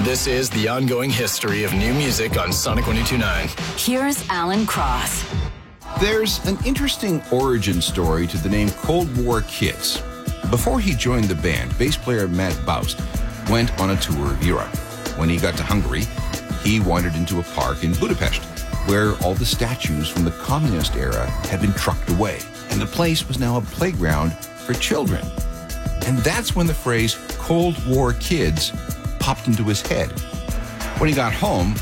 This is the ongoing history of new music on Sonic 102.9. Here's Alan Cross. There's an interesting origin story to the name Cold War Kids. Before he joined the band, bass player Matt Baust went on a tour of Europe. When he got to Hungary, he wandered into a park in Budapest, where all the statues from the communist era had been trucked away, and the place was now a playground for children. And that's when the phrase Cold War Kids popped into his head. When he got home,